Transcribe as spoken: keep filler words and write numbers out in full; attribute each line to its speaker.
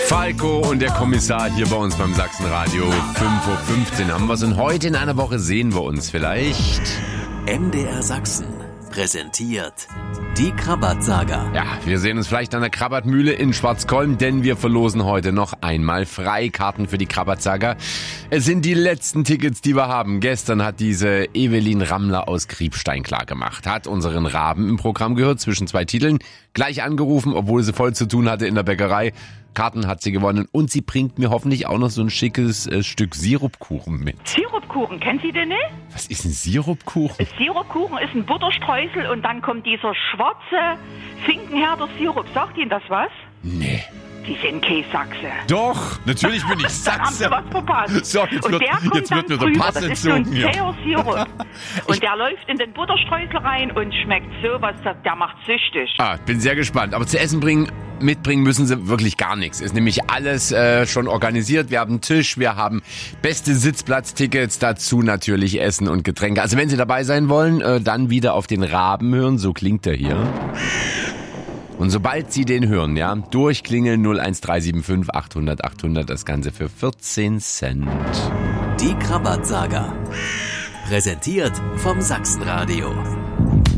Speaker 1: Falco und der Kommissar hier bei uns beim Sachsenradio. fünf Uhr fünfzehn haben wir's und heute in einer Woche sehen wir uns vielleicht.
Speaker 2: M D R Sachsen präsentiert die Krabbert-Saga.
Speaker 1: Ja, wir sehen uns vielleicht an der Krabbertmühle in Schwarzkolm, denn wir verlosen heute noch einmal Freikarten für die Krabbert-Saga. Es sind die letzten Tickets, die wir haben. Gestern hat diese Evelyn Rammler aus Kriebstein klar gemacht, hat unseren Raben im Programm gehört, zwischen zwei Titeln, gleich angerufen, obwohl sie voll zu tun hatte in der Bäckerei. Karten hat sie gewonnen und sie bringt mir hoffentlich auch noch so ein schickes äh, Stück Sirupkuchen mit.
Speaker 3: Sirupkuchen, kennt Sie den nicht?
Speaker 1: Was ist ein Sirupkuchen?
Speaker 3: Sirupkuchen ist ein Butterstreusel und dann kommt dieser schwarze Finkenherder Sirup. Sagt Ihnen das was?
Speaker 1: Nee.
Speaker 3: Sie sind kein Sachse.
Speaker 1: Doch, natürlich bin ich
Speaker 3: Dann haben
Speaker 1: Sachse.
Speaker 3: Sie was verpasst.
Speaker 1: So, jetzt
Speaker 3: und
Speaker 1: wird,
Speaker 3: der kommt
Speaker 1: jetzt wird mir
Speaker 3: dann
Speaker 1: der
Speaker 3: drüber.
Speaker 1: Pass
Speaker 3: Das ist so ein
Speaker 1: entzogen hier.
Speaker 3: zäher Sirup. Und der läuft in den Butterstreusel rein und schmeckt sowas, der macht süchtig.
Speaker 1: Ah, bin sehr gespannt. Aber zu essen bringen, mitbringen müssen sie wirklich gar nichts. Ist nämlich alles äh, schon organisiert. Wir haben einen Tisch, wir haben beste Sitzplatztickets, dazu natürlich Essen und Getränke. Also wenn Sie dabei sein wollen, äh, dann wieder auf den Raben hören, so klingt er hier. Und sobald Sie den hören, ja, durchklingeln null eins drei sieben fünf achthundert achthundert, das Ganze für vierzehn Cent.
Speaker 2: Die Krabbert-Saga präsentiert vom Sachsenradio.